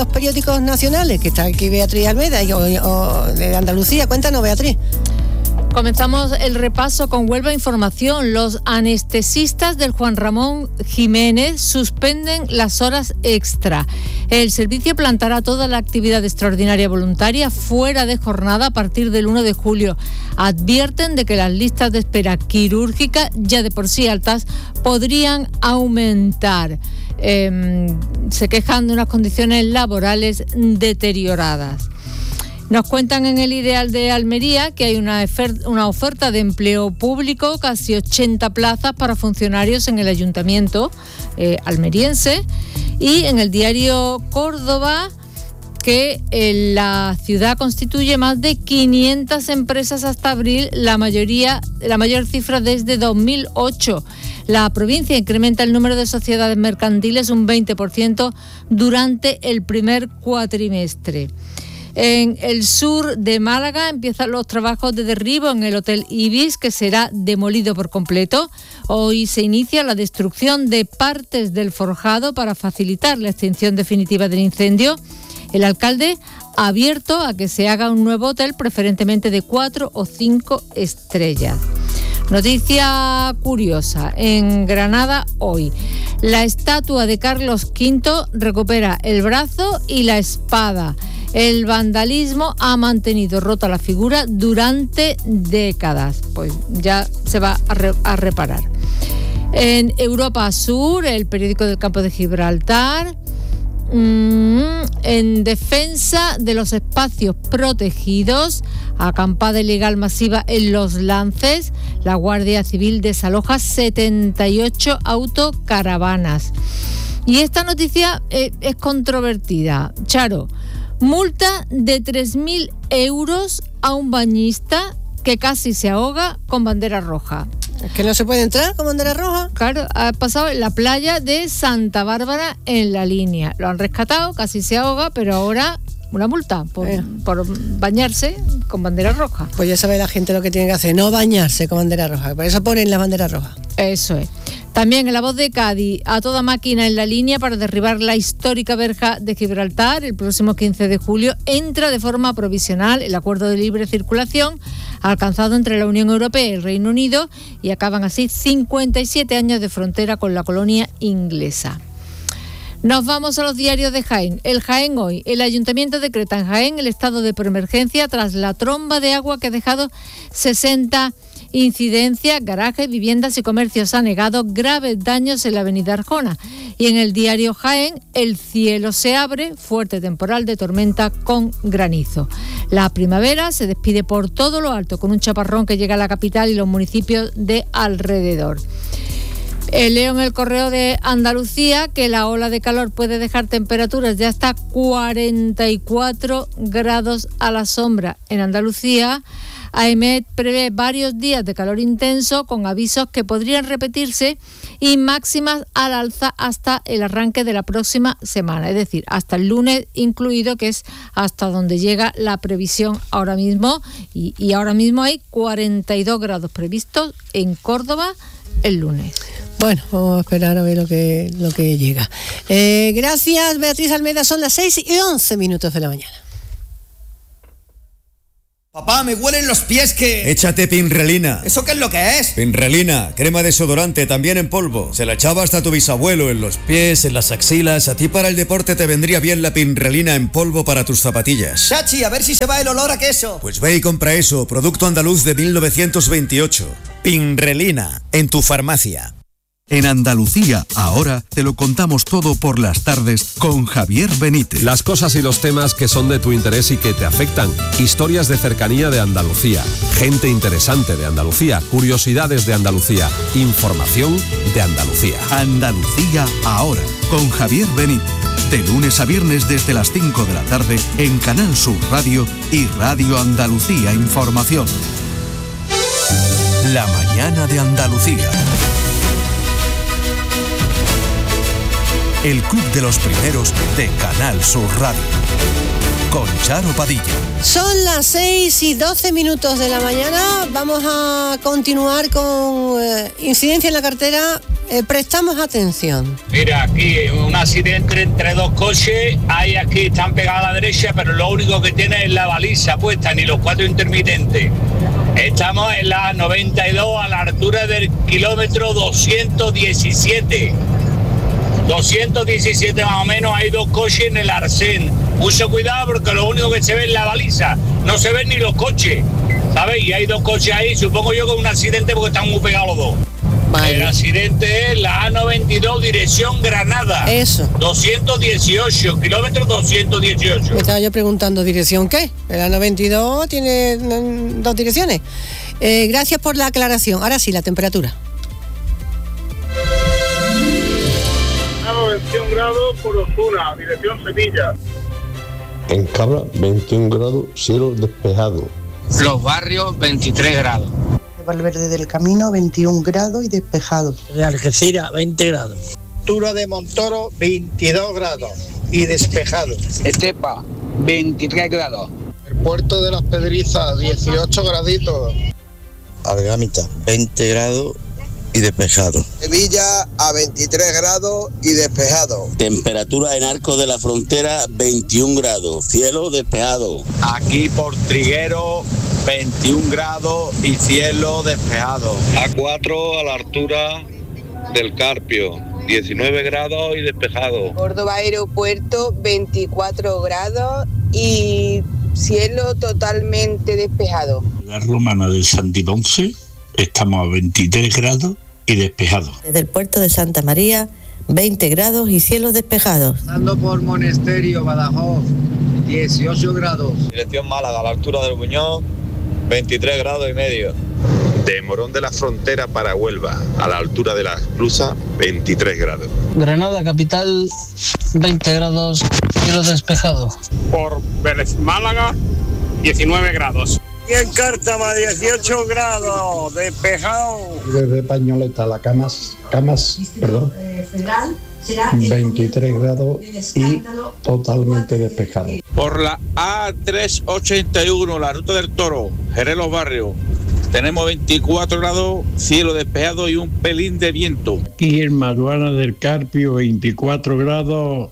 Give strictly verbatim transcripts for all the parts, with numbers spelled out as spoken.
los periódicos nacionales, que está aquí Beatriz Almeida, y, o, o de Andalucía. Cuéntanos, Beatriz. Comenzamos el repaso con Huelva Información. Los anestesistas del Juan Ramón Jiménez suspenden las horas extra. El servicio plantará toda la actividad extraordinaria voluntaria fuera de jornada a partir del uno de julio. Advierten de que las listas de espera quirúrgica, ya de por sí altas, podrían aumentar. Eh, se quejan de unas condiciones laborales deterioradas. Nos cuentan en el Ideal de Almería que hay una oferta, una oferta de empleo público, casi ochenta plazas para funcionarios en el ayuntamiento eh, almeriense. Y en el diario Córdoba, que eh, la ciudad constituye más de quinientas empresas hasta abril, la mayoría, la mayor cifra desde dos mil ocho. La provincia incrementa el número de sociedades mercantiles un veinte por ciento durante el primer cuatrimestre. En el sur de Málaga empiezan los trabajos de derribo en el Hotel Ibis, que será demolido por completo. Hoy se inicia la destrucción de partes del forjado para facilitar la extinción definitiva del incendio. El alcalde ha abierto a que se haga un nuevo hotel, preferentemente de cuatro o cinco estrellas. Noticia curiosa, en Granada hoy. La estatua de Carlos quinto recupera el brazo y la espada. El vandalismo ha mantenido rota la figura durante décadas. Pues ya se va a, re- a reparar. En Europa Sur, el periódico del Campo de Gibraltar, mmm, en defensa de los espacios protegidos, acampada ilegal masiva en Los Lances, la Guardia Civil desaloja setenta y ocho autocaravanas. Y esta noticia eh, es controvertida. Charo, multa de tres mil euros a un bañista que casi se ahoga con bandera roja. ¿Es que no se puede entrar con bandera roja? Claro, ha pasado en la playa de Santa Bárbara en La Línea. Lo han rescatado, casi se ahoga, pero ahora una multa por, eh. por bañarse con bandera roja. Pues ya sabe la gente lo que tiene que hacer, no bañarse con bandera roja. Por eso ponen la bandera roja. Eso es. También en La Voz de Cádiz, a toda máquina en La Línea para derribar la histórica verja de Gibraltar. El próximo quince de julio entra de forma provisional el acuerdo de libre circulación alcanzado entre la Unión Europea y el Reino Unido, y acaban así cincuenta y siete años de frontera con la colonia inglesa. Nos vamos a los diarios de Jaén. El Jaén Hoy. El Ayuntamiento decreta en Jaén el estado de preemergencia tras la tromba de agua que ha dejado sesenta incidencias, garajes, viviendas y comercios anegados, graves daños en la avenida Arjona. Y en el diario Jaén, el cielo se abre, fuerte temporal de tormenta con granizo. La primavera se despide por todo lo alto con un chaparrón que llega a la capital y los municipios de alrededor. El Leo en el Correo de Andalucía, que la ola de calor puede dejar temperaturas de hasta cuarenta y cuatro grados a la sombra en Andalucía. AEMET prevé varios días de calor intenso con avisos que podrían repetirse y máximas al alza hasta el arranque de la próxima semana, es decir, hasta el lunes incluido, que es hasta donde llega la previsión ahora mismo. Y, y ahora mismo hay cuarenta y dos grados previstos en Córdoba el lunes. Bueno, vamos a esperar a ver lo que, lo que llega. Eh, gracias, Beatriz Almeida. Son las seis y once minutos de la mañana. Papá, me huelen los pies que... Échate Pinrelina. ¿Eso qué es lo que es? Pinrelina, crema desodorante, también en polvo. Se la echaba hasta tu bisabuelo en los pies, en las axilas. A ti para el deporte te vendría bien la Pinrelina en polvo para tus zapatillas. Chachi, a ver si se va el olor a queso. Pues ve y compra eso, producto andaluz de mil novecientos veintiocho. Pinrelina, en tu farmacia. En Andalucía, ahora te lo contamos todo por las tardes con Javier Benítez. Las cosas y los temas que son de tu interés y que te afectan. Historias de cercanía de Andalucía. Gente interesante de Andalucía. Curiosidades de Andalucía. Información de Andalucía. Andalucía, ahora, con Javier Benítez. De lunes a viernes desde las cinco de la tarde en Canal Sur Radio y Radio Andalucía Información. La mañana de Andalucía. El Club de los Primeros de Canal Sur Radio. Con Charo Padilla. Son las seis y doce minutos de la mañana. Vamos a continuar con eh, incidencia en la carretera, eh, prestamos atención. Mira, aquí un accidente entre dos coches, hay aquí, están pegados a la derecha, pero lo único que tiene es la baliza puesta, ni los cuatro intermitentes. Estamos en la noventa y dos a la altura del kilómetro doscientos diecisiete. doscientos diecisiete más o menos, hay dos coches en el arcén. Mucho cuidado porque lo único que se ve es la baliza, no se ven ni los coches, ¿sabes? Y hay dos coches ahí, supongo yo que es un accidente porque están muy pegados los dos. Vale. El accidente es la A noventa y dos, dirección Granada. Eso. doscientos dieciocho, kilómetro doscientos dieciocho. Me estaba yo preguntando, ¿dirección qué? El A noventa y dos tiene mm, dos direcciones. Eh, gracias por la aclaración. Ahora sí, la temperatura. veintiún grados por Osuna, dirección Sevilla. En Cabra, veintiún grados, cielo despejado. Los Barrios, veintitrés grados. De Valverde del Camino, veintiún grados y despejado. De Algeciras, veinte grados. Altura de Montoro, veintidós grados y despejado. Estepa, veintitrés grados. El Puerto de las Pedrizas, dieciocho graditos. Algamita, veinte grados y despejado. Sevilla a veintitrés grados y despejado. Temperatura en Arco de la Frontera veintiún grados, cielo despejado. Aquí por Triguero veintiún grados y cielo despejado. A cuatro a la altura del Carpio, diecinueve grados y despejado. Córdoba Aeropuerto veinticuatro grados y cielo totalmente despejado. La Romana del Santidonce, estamos a veintitrés grados y despejado. Desde el puerto de Santa María, veinte grados y cielos despejados. Pasando por Monesterio, Badajoz, dieciocho grados. Dirección Málaga, a la altura del Buñón, veintitrés grados y medio. De Morón de la Frontera para Huelva, a la altura de la Esclusa, veintitrés grados. Granada capital, veinte grados, cielo despejado. Por Vélez Málaga, diecinueve grados. Y en Cártama, dieciocho grados, despejado. Desde Pañoleta, la Camas, Camas, perdón, veintitrés grados y totalmente despejado. Por la A trescientos ochenta y uno, la Ruta del Toro, Jerez Los Barrios, tenemos veinticuatro grados, cielo despejado y un pelín de viento. Aquí en Maruana del Carpio, veinticuatro grados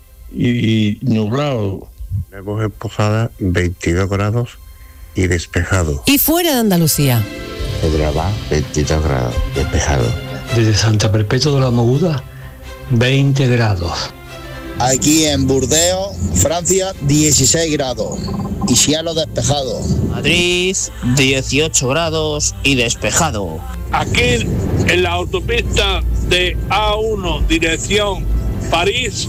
y nublado. Lagos en Posada, veintidós grados y despejado. Y fuera de Andalucía. Pedralbá, veintidós grados, despejado. Desde Santa Perpetua de la Moguda, veinte grados. Aquí en Burdeos, Francia, dieciséis grados y cielo despejado. Madrid, dieciocho grados y despejado. Aquí en la autopista de A uno, dirección París,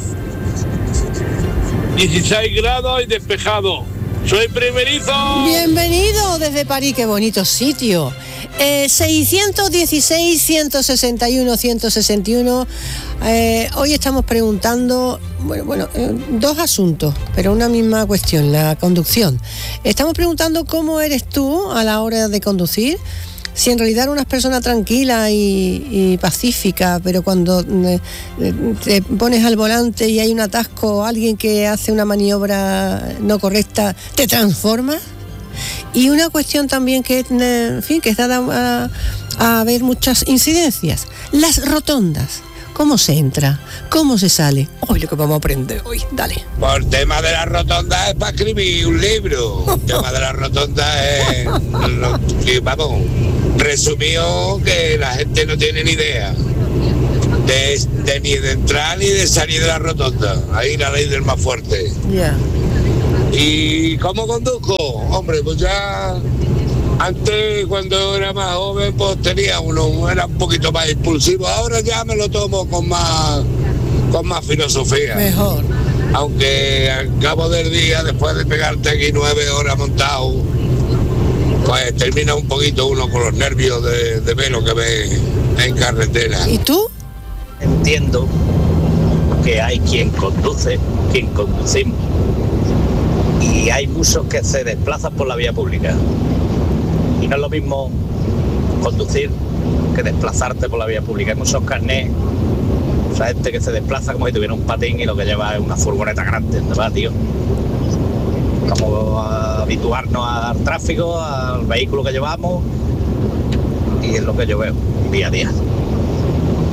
dieciséis grados y despejado. Soy primerizo. Bienvenido desde París, qué bonito sitio. Eh, seiscientos dieciséis, ciento sesenta y uno, ciento sesenta y uno. Eh, hoy estamos preguntando, bueno, bueno eh, dos asuntos, pero una misma cuestión, la conducción. Estamos preguntando cómo eres tú a la hora de conducir. Si en realidad eres una persona tranquila y, y pacífica, pero cuando eh, te pones al volante y hay un atasco o alguien que hace una maniobra no correcta, ¿te transformas? Y una cuestión también que, en fin, que está dada a, a ver muchas incidencias. Las rotondas. ¿Cómo se entra? ¿Cómo se sale? Hoy lo que vamos a aprender hoy, dale. Por tema de la rotonda es para escribir un libro. El tema de la rotonda es, lo, que, vamos, resumido que la gente no tiene ni idea de, de ni de entrar ni de salir de la rotonda. Ahí la ley del más fuerte. Ya. Yeah. ¿Y cómo conduzco? Hombre, pues ya antes cuando era más joven pues tenía uno, era un poquito más impulsivo. Ahora ya me lo tomo con más, con más filosofía. Mejor. Aunque al cabo del día, después de pegarte aquí nueve horas montado, pues termina un poquito uno con los nervios de, de ver lo que ve en carretera. ¿Y tú? Entiendo que hay quien conduce, quien conducimos. Y hay muchos que se desplazan por la vía pública. Y no es lo mismo conducir que desplazarte por la vía pública. Hay muchos carnés, o sea, gente que se desplaza como si tuviera un patín y lo que lleva es una furgoneta grande, ¿no va, tío? Como a habituarnos al tráfico, al vehículo que llevamos, y es lo que yo veo día a día.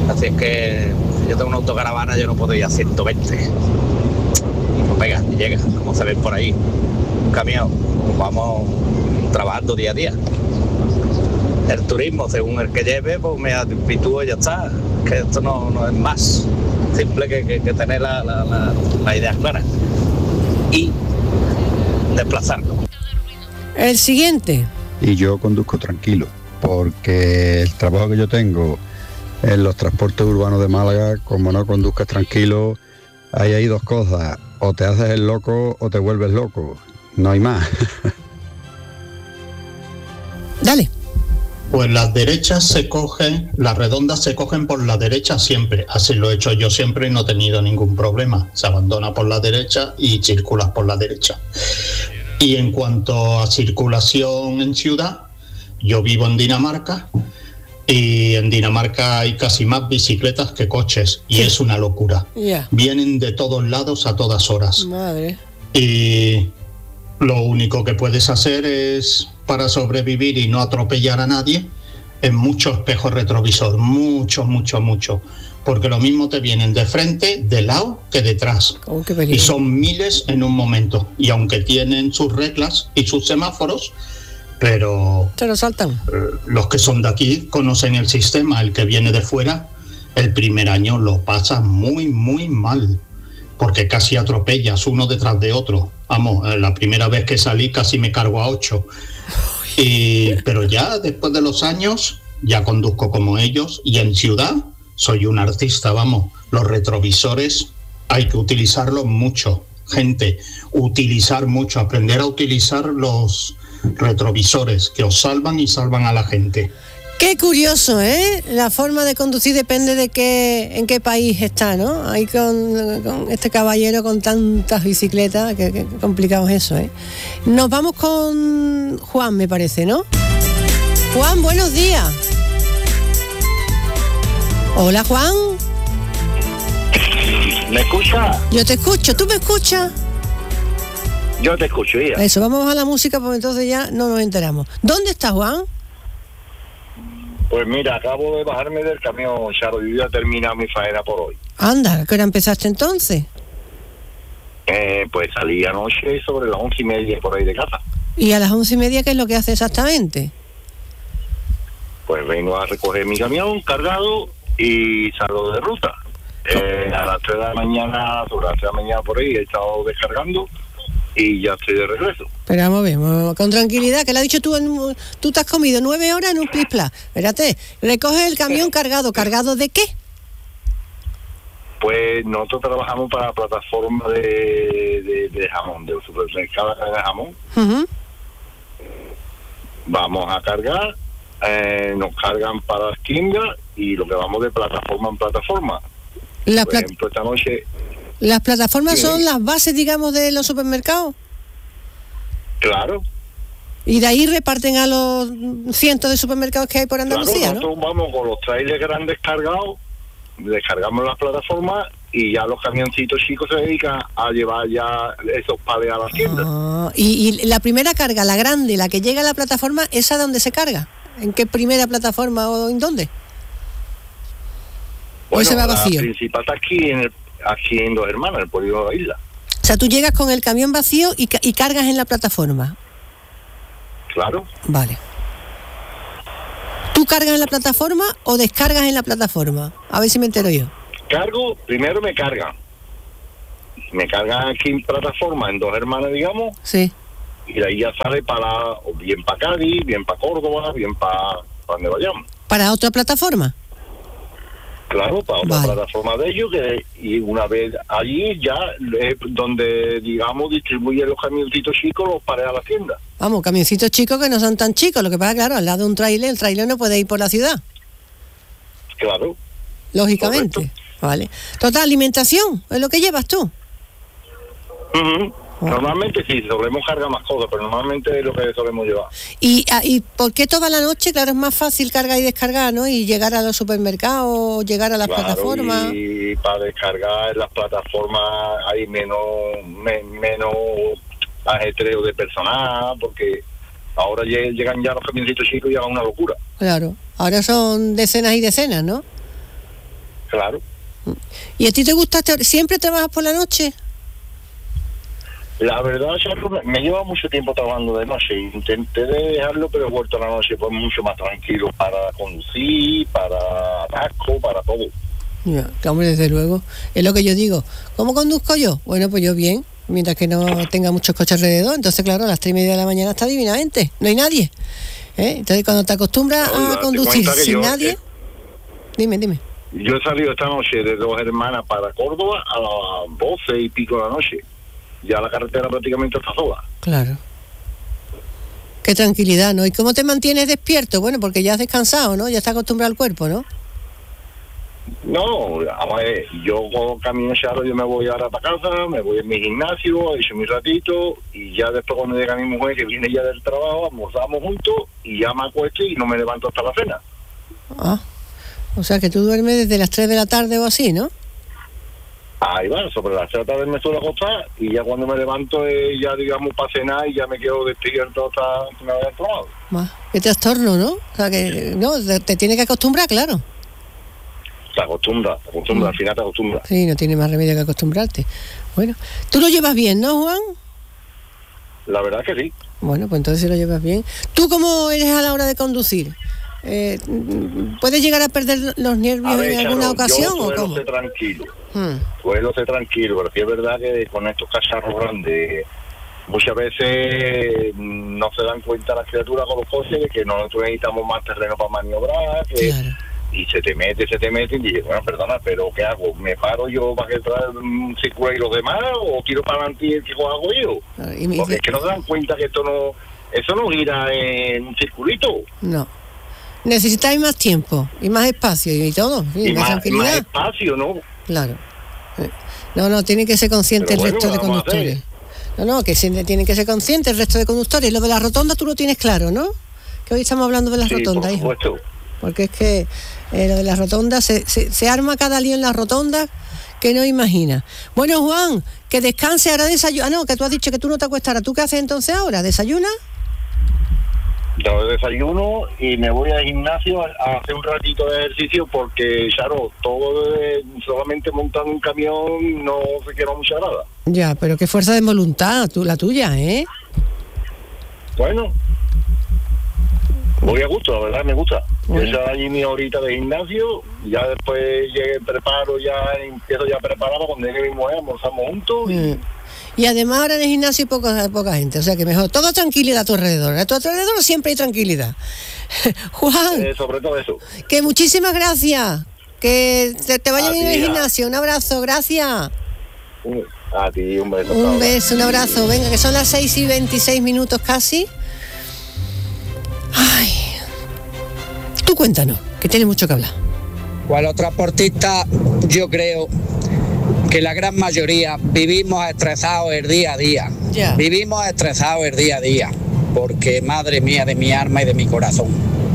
Así es que si yo tengo una autocaravana, yo no puedo ir a ciento veinte. Y pues venga, y llega, como se ve por ahí, un camión, pues vamos trabajando día a día. El turismo, según el que lleve, pues me habitúo y ya está. Que esto no, no es más simple que, que, que tener la, la, la, la idea clara y desplazarnos. El siguiente. Y yo conduzco tranquilo, porque el trabajo que yo tengo en los transportes urbanos de Málaga, como no conduzcas tranquilo, hay ahí dos cosas: o te haces el loco o te vuelves loco, no hay más. Dale. Pues las derechas se cogen, las redondas se cogen por la derecha siempre. Así lo he hecho yo siempre y no he tenido ningún problema. Se abandona por la derecha y circulas por la derecha. Y en cuanto a circulación en ciudad, yo vivo en Dinamarca y en Dinamarca hay casi más bicicletas que coches y es una locura. Yeah. Vienen de todos lados a todas horas. Madre. Y lo único que puedes hacer es, para sobrevivir y no atropellar a nadie, es mucho espejo retrovisor, mucho, mucho, mucho. Porque lo mismo te vienen de frente, de lado, que detrás. Oh, qué peligro. Y son miles en un momento. Y aunque tienen sus reglas y sus semáforos, pero... ¿Te lo saltan? Eh, los que son de aquí conocen el sistema. El que viene de fuera, el primer año lo pasa muy, muy mal. Porque casi atropellas uno detrás de otro. Vamos, la primera vez que salí casi me cargo a ocho. Y, pero ya después de los años, ya conduzco como ellos. Y en ciudad soy un artista, vamos. Los retrovisores hay que utilizarlos mucho. Gente, utilizar mucho, aprender a utilizar los retrovisores que os salvan y salvan a la gente. Qué curioso, ¿eh? La forma de conducir depende de qué, en qué país está, ¿no? Ahí con, con este caballero con tantas bicicletas, que, que complicado es eso, ¿eh? Nos vamos con Juan, me parece, ¿no? Juan, buenos días. Hola, Juan. ¿Me escucha? Yo te escucho, ¿tú me escuchas? Yo te escucho, ya. Eso, vamos a la música, porque entonces ya no nos enteramos. ¿Dónde está Juan? Pues mira, acabo de bajarme del camión, Charo, y ya he terminado mi faena por hoy. Anda, ¿a qué hora empezaste entonces? Eh, pues salí anoche sobre las once y media por ahí de casa. ¿Y a las once y media qué es lo que hace exactamente? Pues vengo a recoger mi camión cargado y salgo de ruta. Eh, a las tres de la mañana, sobre las tres de la mañana por ahí, he estado descargando y ya estoy de regreso. Pero vamos bien, vamos, con tranquilidad, que lo has dicho tú, en, tú te has comido nueve horas en un plis plas. Espérate, recoges el camión cargado, ¿cargado de qué? Pues nosotros trabajamos para la plataforma de, de, de jamón, del supermercado de jamón. Uh-huh. Vamos a cargar, eh, nos cargan para las tiendas y lo que vamos de plataforma en plataforma. La Por pla- ejemplo, esta noche... ¿Las plataformas Sí. son las bases, digamos, de los supermercados? Claro. Y de ahí reparten a los cientos de supermercados que hay por Andalucía, Claro, ¿no? nosotros vamos con los trailers grandes cargados, descargamos las plataformas y ya los camioncitos chicos se dedican a llevar ya esos palés a la tienda. Ah, y, y la primera carga, la grande, la que llega a la plataforma, ¿esa dónde se carga? ¿En qué primera plataforma o en dónde? ¿O ese va la vacío? principal está aquí en, el, aquí en Dos Hermanas, en el polígono de la isla. O sea, tú llegas con el camión vacío y, ca- y cargas en la plataforma. Claro. Vale. ¿Tú cargas en la plataforma o descargas en la plataforma? A ver si me entero yo. Cargo, primero me cargan. Me cargan aquí en plataforma, en Dos Hermanas, digamos. Sí. Y de ahí ya sale para, o bien para Cádiz, bien para Córdoba, bien para, para donde vayamos. ¿Para otra plataforma? Claro, para otra Vale. plataforma de ellos, que y una vez allí ya es donde, digamos, distribuyen los camioncitos chicos, los pares a la tienda. Vamos, camioncitos chicos que no son tan chicos. Lo que pasa, claro, al lado de un tráiler, el tráiler no puede ir por la ciudad, Claro. lógicamente. Vale. Total, alimentación, es lo que llevas tú. Ujú. Normalmente sí, solemos cargar más cosas, pero normalmente es lo que solemos llevar. ¿Y, ah, ¿Y por qué toda la noche? Claro, es más fácil cargar y descargar, ¿no? Y llegar a los supermercados, llegar a las Claro, plataformas. y para descargar en las plataformas hay menos me- menos ajetreo de personal, porque ahora lle- llegan ya los camioncitos chicos y ya es una locura. Claro. Ahora son decenas y decenas, ¿no? Claro. ¿Y a ti te gusta, te- siempre trabajas por la noche? La verdad, Charro, me- me lleva mucho tiempo trabajando de noche. Intenté de dejarlo, pero he vuelto a la noche pues mucho más tranquilo para conducir, para atasco, para todo. Ya, que hombre, desde luego. Es lo que yo digo. ¿Cómo conduzco yo? Bueno, pues yo bien, mientras que no tenga muchos coches alrededor. Entonces, claro, a las tres y media de la mañana está divinamente. No hay nadie. ¿Eh? Entonces, cuando te acostumbras No, a date conducir cuenta que sin yo, nadie... eh, Dime, dime. Yo he salido esta noche de Dos Hermanas para Córdoba a las doce y pico de la noche. Ya la carretera prácticamente está sola. Claro. Qué tranquilidad, ¿no? ¿Y cómo te mantienes despierto? Bueno, porque ya has descansado, ¿no? Ya está acostumbrado al cuerpo, ¿no? No, a ver, yo con camino Charo, yo me voy ahora para casa, me voy a mi gimnasio, he hecho mi ratito, y ya después cuando llega mi mujer, que viene ya del trabajo, almorzamos juntos, y ya me acuesto y no me levanto hasta la cena. Ah, o sea que tú duermes desde las tres de la tarde o así, ¿no? Ahí va, sobre las tres de la tarde me suelo acostar, y ya cuando me levanto, eh, ya digamos para cenar, y ya me quedo despierto hasta que me vaya al trabajo. Ah, qué trastorno, ¿no? O sea que, no, te, te tienes que acostumbrar, claro. Se acostumbra, se acostumbra, al final te acostumbra. Sí, no tiene más remedio que acostumbrarte. Bueno, tú lo llevas bien, ¿no, Juan? La verdad que sí. Bueno, pues entonces si lo llevas bien. ¿Tú cómo eres a la hora de conducir? Eh, ¿Puedes llegar a perder los nervios A ver, en alguna Charo, ocasión yo o suelo cómo? ser tranquilo, Hmm. suelo ser tranquilo, pero sí es verdad que con estos cacharros grandes muchas veces mm, no se dan cuenta las criaturas con los coches de que nosotros necesitamos más terreno para maniobrar, que, y se te mete, se te mete y dices, bueno, perdona, pero ¿qué hago? ¿Me paro yo para que mm, circule y los demás o tiro para adelante y ¿qué hago yo? Y me Porque dice- es que no se dan cuenta que esto no, eso no gira en un circulito. No. Necesitáis más tiempo y más espacio y todo, sí, Y más, más, tranquilidad. más espacio, ¿no? Claro. Eh, No, no, tiene que ser consciente Pero el bueno, resto de ¿qué vamos a hacer? conductores. No, no, que se- tienen que ser conscientes el resto de conductores. Lo de la rotonda tú lo tienes claro, ¿no? Que hoy estamos hablando de la Sí, rotonda, por hijo. supuesto. Porque es que eh, lo de las rotondas, se, se, se arma cada lío en las rotondas que no imagina. Bueno, Juan, que descanse, ahora desayuna. Ah, no, que tú has dicho que tú no te acuestas. ¿Tú qué haces entonces ahora? ¿Desayunas? Yo desayuno y me voy al gimnasio a a hacer un ratito de ejercicio porque, claro, todo de solamente montando un camión no se queda mucha grada. Ya, pero qué fuerza de voluntad, tú, la tuya, ¿eh? Bueno, voy a gusto, la verdad me gusta. Yo ya allí mi horita de gimnasio, ya después llegué, preparo, ya empiezo ya preparado, cuando llegue mi mujer almorzamos juntos. Mm. Y además ahora en el gimnasio hay poca, poca gente, o sea que mejor, todo tranquilidad a tu alrededor. A tu alrededor siempre hay tranquilidad. Juan, Eh, sobre todo eso. que muchísimas gracias. Que te, te vaya A bien en ti, el a- gimnasio. Un abrazo, gracias. A ti, un beso. Un beso, un abrazo. Venga, que son las seis y veintiséis minutos casi. Ay. Tú cuéntanos, que tienes mucho que hablar. Pues los transportistas, yo creo que la gran mayoría vivimos estresados el día a día. Ya. Vivimos estresados el día a día, porque madre mía de mi alma y de mi corazón.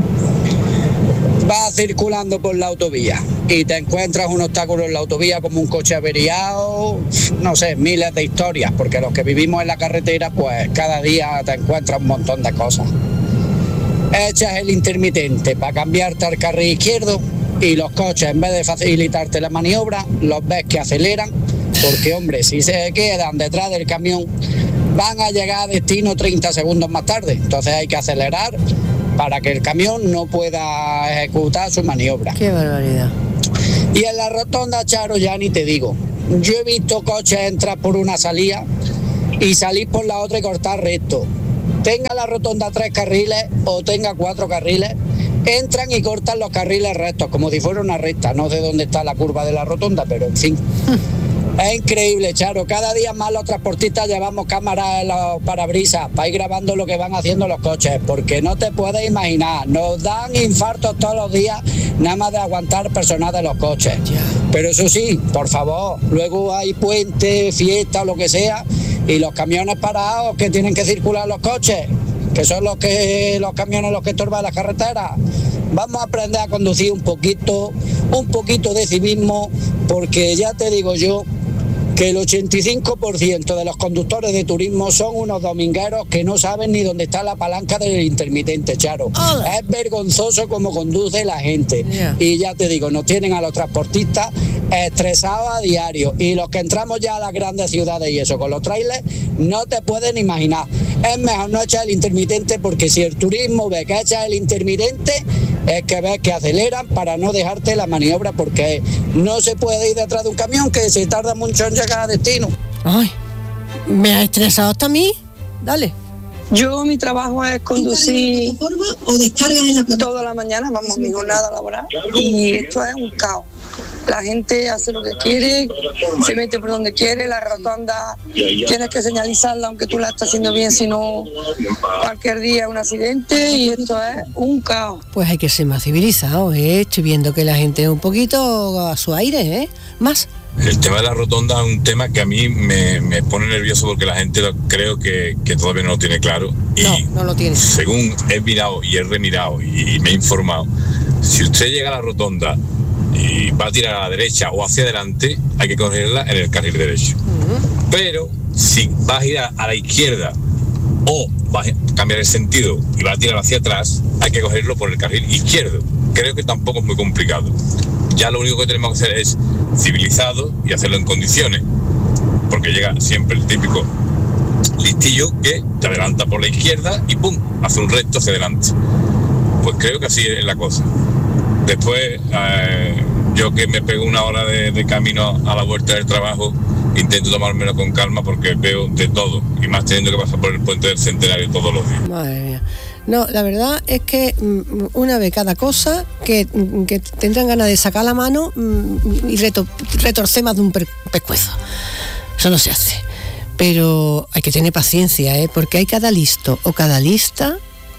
Vas circulando por la autovía y te encuentras un obstáculo en la autovía como un coche averiado, no sé, miles de historias, porque los que vivimos en la carretera, pues cada día te encuentras un montón de cosas. Echas el intermitente para cambiarte al carril izquierdo y los coches, en vez de facilitarte la maniobra, los ves que aceleran, porque hombre, si se quedan detrás del camión van a llegar a destino treinta segundos más tarde, entonces hay que acelerar para que el camión no pueda ejecutar su maniobra. Qué barbaridad. Y en la rotonda, Charo, ya ni te digo, yo he visto coches entrar por una salida y salir por la otra y cortar recto. Tenga la rotonda tres carriles o tenga cuatro carriles, entran y cortan los carriles rectos, como si fuera una recta. No sé dónde está la curva de la rotonda, pero en fin. Es increíble, Charo. Cada día más los transportistas llevamos cámaras en los parabrisas para ir grabando lo que van haciendo los coches, porque no te puedes imaginar, nos dan infartos todos los días nada más de aguantar personal de los coches. Pero eso sí, por favor, luego hay puente, fiesta o lo que sea, y los camiones parados que tienen que circular los coches, que son los que los camiones los que estorban las carreteras. Vamos a aprender a conducir un poquito, un poquito de civismo, porque ya te digo yo que el ochenta y cinco por ciento de los conductores de turismo son unos domingueros que no saben ni dónde está la palanca del intermitente, Charo. Hola. Es vergonzoso cómo conduce la gente. Yeah. Y ya te digo, nos tienen a los transportistas estresados a diario. Y los que entramos ya a las grandes ciudades y eso, con los trailers, no te pueden imaginar. Es mejor no echar el intermitente, porque si el turismo ve que echas el intermitente, es que ves que aceleran para no dejarte la maniobra, porque no se puede ir detrás de un camión que se tarda mucho en llegar a destino. Ay, me ha estresado hasta a mí. Dale. Yo, mi trabajo es conducir o descargas en la toda la mañana, vamos, mi jornada laboral, y esto es un caos. La gente hace lo que quiere, se mete por donde quiere, la rotonda tienes que señalizarla aunque tú la estás haciendo bien, si no cualquier día un accidente, y esto es un caos. Pues hay que ser más civilizado, ¿eh? Estoy viendo que la gente es un poquito a su aire, ¿eh? Más. El tema de la rotonda es un tema que a mí me, me pone nervioso, porque la gente lo, creo que, que todavía no lo tiene claro. Y no, no lo tiene. Según he mirado y he remirado y, y me he informado, si usted llega a la rotonda y va a tirar a la derecha o hacia adelante, hay que cogerla en el carril derecho. Uh-huh. Pero si va a girar a la izquierda o va a cambiar el sentido y va a tirar hacia atrás, hay que cogerlo por el carril izquierdo. Creo que tampoco es muy complicado. Ya lo único que tenemos que hacer es civilizado y hacerlo en condiciones, porque llega siempre el típico listillo que te adelanta por la izquierda y pum, hace un recto hacia adelante. Pues creo que así es la cosa. Después, eh, yo que me pego una hora de, de camino a la vuelta del trabajo, intento tomármelo con calma, porque veo de todo, y más teniendo que pasar por el puente del Centenario todos los días. Madre mía. No, la verdad es que una vez cada cosa que, que tendrán ganas de sacar la mano y reto, retorcer más de un pescuezo. Eso no se hace. Pero hay que tener paciencia, ¿eh? Porque hay cada listo o cada lista,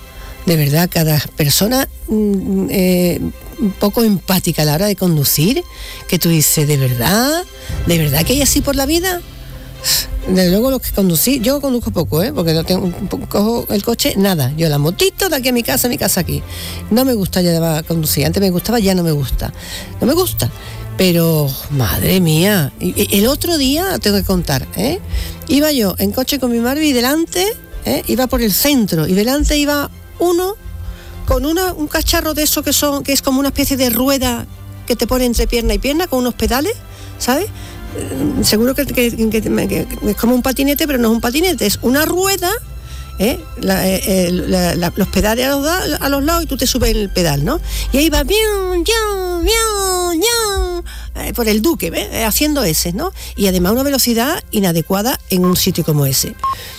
de verdad, cada persona eh, un poco empática a la hora de conducir, que tú dices, ¿de verdad? ¿De verdad que hay así por la vida? Desde luego los que conducí, yo conduzco poco, ¿eh? Porque no tengo, cojo el coche, nada. Yo la motito de aquí a mi casa, mi casa aquí. No me gusta ya conducir. Antes me gustaba, ya no me gusta. No me gusta. Pero, madre mía, el otro día, tengo que contar, ¿eh? Iba yo en coche con mi Marvi y delante, ¿eh? Iba por el centro, y delante iba uno con una, un cacharro de eso que son, que es como una especie de rueda que te pone entre pierna y pierna, con unos pedales, ¿sabes? Seguro que, que, que, que es como un patinete, pero no es un patinete, es una rueda, ¿eh? la, eh, la, la, los pedales a los, a los lados, y tú te subes en el pedal, ¿no? Y ahí va bien, bien, bien, bien, eh, por el Duque, ¿ves? Haciendo ese, ¿no? Y además una velocidad inadecuada en un sitio como ese.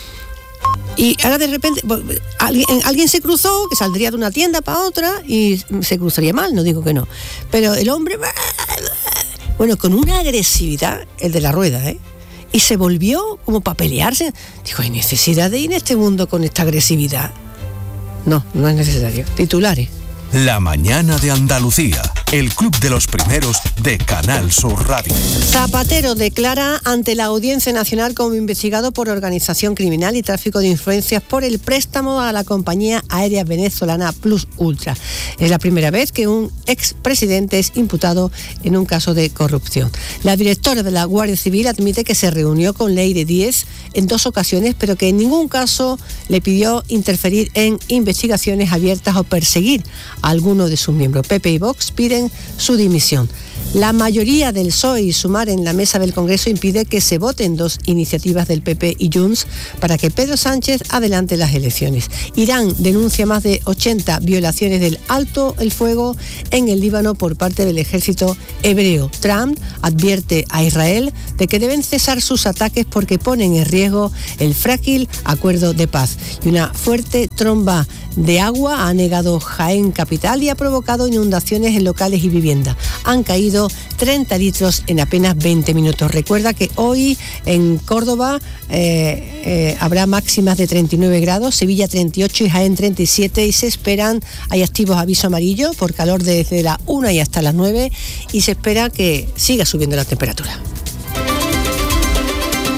Y ahora de repente alguien, alguien se cruzó, que saldría de una tienda para otra, y se cruzaría mal, no digo que no, pero el hombre, bueno, con una agresividad, el de la rueda, ¿eh? Y se volvió como para pelearse. Dijo, ¿hay necesidad de ir en este mundo con esta agresividad? No, no es necesario. Titulares. La mañana de Andalucía, el club de los primeros de Canal Sur Radio. Zapatero declara ante la Audiencia Nacional como investigado por organización criminal y tráfico de influencias por el préstamo a la compañía aérea venezolana Plus Ultra. Es la primera vez que un expresidente es imputado en un caso de corrupción. La directora de la Guardia Civil admite que se reunió con Leire Díez en dos ocasiones, pero que en ningún caso le pidió interferir en investigaciones abiertas o perseguir a alguno de sus miembros. P P y Vox piden su dimisión. La mayoría del P S O E y Sumar en la mesa del Congreso impide que se voten dos iniciativas del P P y Junts para que Pedro Sánchez adelante las elecciones. Irán denuncia más de ochenta violaciones del alto el fuego en el Líbano por parte del ejército hebreo. Trump advierte a Israel de que deben cesar sus ataques porque ponen en riesgo el frágil acuerdo de paz. Y una fuerte tromba de agua ha anegado Jaén capital y ha provocado inundaciones en locales y viviendas. Han caído treinta litros en apenas veinte minutos. Recuerda que hoy en Córdoba eh, eh, habrá máximas de treinta y nueve grados, Sevilla treinta y ocho y Jaén treinta y siete, y se esperan, hay activos aviso amarillo por calor desde la una y hasta las nueve, y se espera que siga subiendo la temperatura.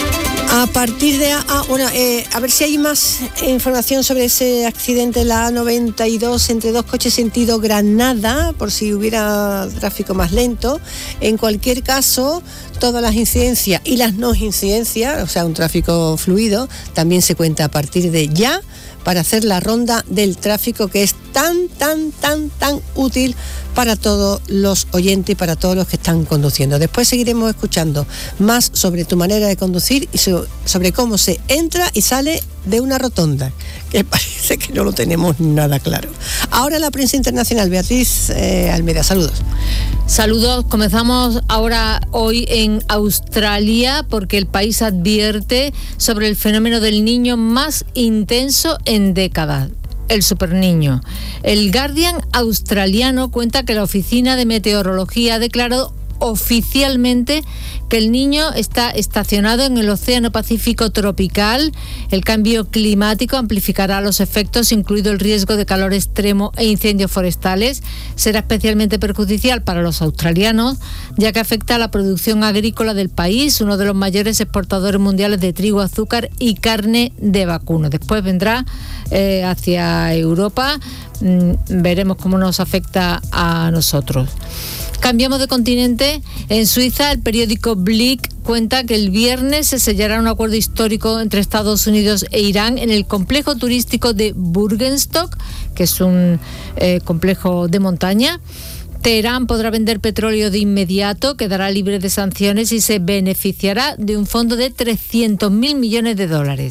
A partir de... Ah, bueno, eh, a ver si hay más información sobre ese accidente en la A noventa y dos entre dos coches sentido Granada, por si hubiera tráfico más lento. En cualquier caso, todas las incidencias y las no incidencias, o sea, un tráfico fluido, también se cuenta a partir de ya para hacer la ronda del tráfico, que es tan, tan, tan, tan útil para todos los oyentes y para todos los que están conduciendo. Después seguiremos escuchando más sobre tu manera de conducir y sobre cómo se entra y sale de una rotonda, que parece que no lo tenemos nada claro. Ahora la prensa internacional. Beatriz eh, Almeida, saludos. Saludos, comenzamos ahora hoy en Australia porque el país advierte sobre el fenómeno del niño más intenso en décadas, el superniño. El Guardian australiano cuenta que la Oficina de Meteorología ha declarado oficialmente que el niño está estacionado en el Océano Pacífico tropical. El cambio climático amplificará los efectos, incluido el riesgo de calor extremo e incendios forestales. Será especialmente perjudicial para los australianos, ya que afecta a la producción agrícola del país, uno de los mayores exportadores mundiales de trigo, azúcar y carne de vacuno. Después vendrá eh, hacia Europa. Mm, veremos cómo nos afecta a nosotros. Cambiamos de continente. En Suiza, el periódico Blick cuenta que el viernes se sellará un acuerdo histórico entre Estados Unidos e Irán en el complejo turístico de Burgenstock, que es un eh, complejo de montaña. Teherán podrá vender petróleo de inmediato, quedará libre de sanciones y se beneficiará de un fondo de trescientos mil millones de dólares.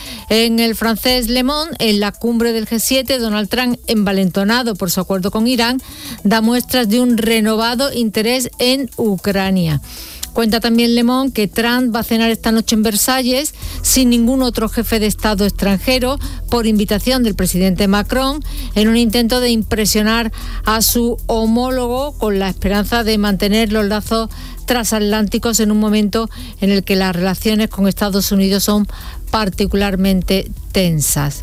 En el francés Le Monde, en la cumbre del G siete, Donald Trump, envalentonado por su acuerdo con Irán, da muestras de un renovado interés en Ucrania. Cuenta también Le Monde que Trump va a cenar esta noche en Versalles sin ningún otro jefe de Estado extranjero, por invitación del presidente Macron, en un intento de impresionar a su homólogo con la esperanza de mantener los lazos transatlánticos en un momento en el que las relaciones con Estados Unidos son particularmente tensas.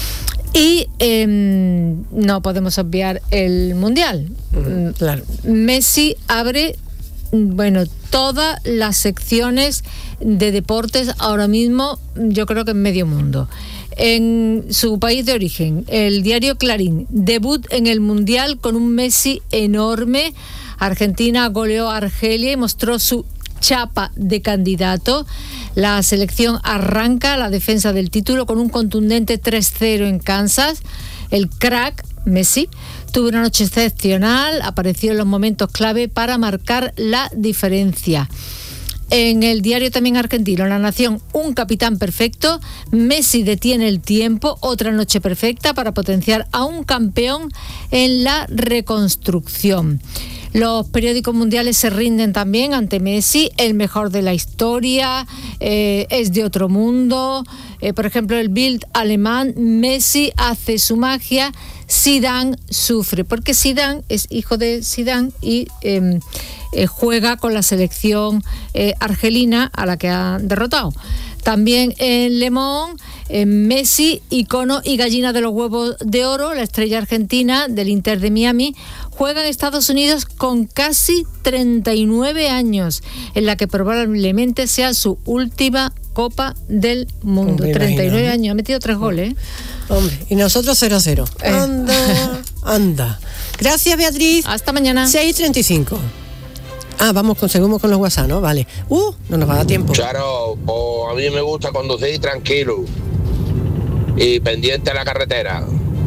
Y eh, no podemos obviar el Mundial. Mm, claro. Messi abre, bueno, todas las secciones de deportes ahora mismo, yo creo que en medio mundo. En su país de origen, el diario Clarín, debut en el Mundial con un Messi enorme. Argentina goleó a Argelia y mostró su chapa de candidato. La selección arranca la defensa del título con un contundente tres cero en Kansas. El crack Messi tuvo una noche excepcional, apareció en los momentos clave para marcar la diferencia. En el diario también argentino, La Nación, un capitán perfecto. Messi detiene el tiempo, otra noche perfecta para potenciar a un campeón en la reconstrucción. Los periódicos mundiales se rinden también ante Messi, el mejor de la historia, eh, es de otro mundo. Eh, por ejemplo, el Bild alemán, Messi hace su magia, Zidane sufre, porque Zidane es hijo de Zidane y eh, eh, juega con la selección eh, argelina a la que ha derrotado. También en Le Monde, eh, Messi, icono y gallina de los huevos de oro, la estrella argentina del Inter de Miami, juega en Estados Unidos con casi treinta y nueve años, en la que probablemente sea su última Copa del Mundo. Hombre, treinta y nueve imagino, años, ha metido tres goles. ¿eh? Hombre, y nosotros cero cero. Eh. Anda, anda. Gracias, Beatriz. Hasta mañana. seis y treinta y cinco. Ah, vamos, con, seguimos con los WhatsApp, ¿no? Vale. Uh, no nos va a dar tiempo. Claro, pues a mí me gusta conducir tranquilo y pendiente a la carretera.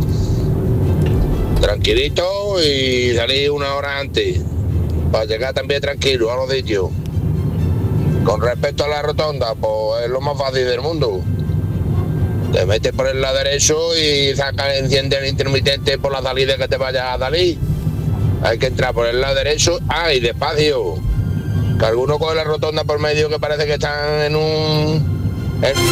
Tranquilito y salir una hora antes para llegar también tranquilo a los sitios. Con respecto a la rotonda, pues es lo más fácil del mundo. Te metes por el lado derecho y sacas, enciende el intermitente por la salida que te vaya a salir. Hay que entrar por el lado derecho. ¡Ah, y despacio! Que alguno coge la rotonda por medio que parece que están en un... En...